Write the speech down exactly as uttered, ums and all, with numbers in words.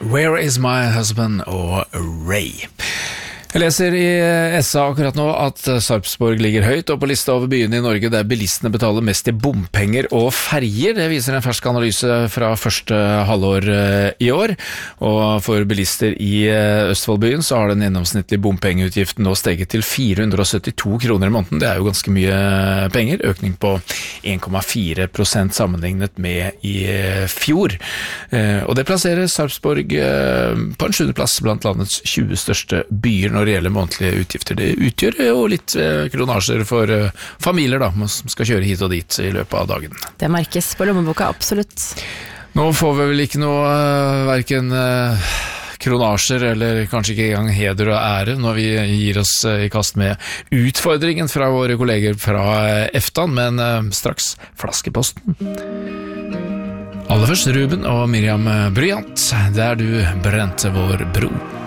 Where is my husband og Ray. Jeg leser i S A akkurat nå at Sarpsborg ligger høyt og på lista over byene i Norge der bilistene betaler mest i bompenger og ferger. Det viser en fersk analyse fra første halvår i år. Og for bilister i Østfoldbyen så har den gjennomsnittlige bompengeutgiften nå steget til fire hundre og syttito kroner i måneden. Det er jo ganske mye penger, økning på en komma fire prosent sammenlignet med i fjor. Og det plasserer Sarpsborg på en sjuende plass blant landets tjue største byer når det gjelder månedlige utgifter. Det utgjør jo litt kronasjer for familier da, som skal kjøre hit og dit i løpet av dagen. Det merkes på lommeboka, absolutt. Nå får vi vel ikke noe, hverken kronasjer eller kanskje ikke engang heder og ære når vi gir oss i kast med utfordringen fra våre kolleger fra EFTAN, men straks flaskeposten. Aller først Ruben og Miriam Bryant, der du brente vår bro.